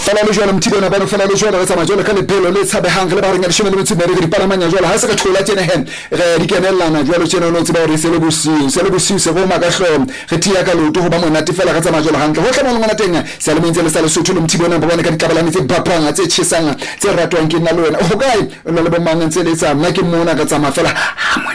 fela le jwale mthibena ba no fela le jwale re tsamaya jwale ka lebelo le tshabehang le ba reng le 10 le metsi mere re dipalamanya jwale ha se ka thola tjena hen re di kenellana jwale tjena no tseba re se le bosiu se go makahlo re tia ka loto go ba monate fela re tsamaya jwale hantle ho tla mona teng se le mentse le sa le sotho le mthibena ba bona ka dikabalane tse bapanga tse tshesang tse ratwang ke nna le wena o kae le bo mang ntse le tsa nna ke mona ka tsamaya fela